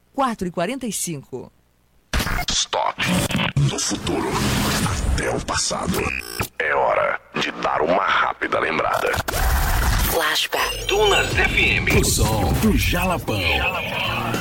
4h45. Stop. Do futuro até o passado. É hora de dar uma rápida lembrada. Flashback. Dunas FM. O som do Jalapão.